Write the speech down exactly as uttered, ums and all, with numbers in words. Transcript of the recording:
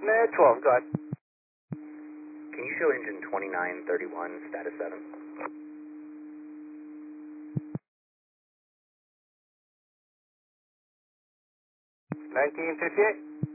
uh, twelve, go ahead. Can you show engine twenty-nine thirty-one, status seven? nineteen fifty-eight.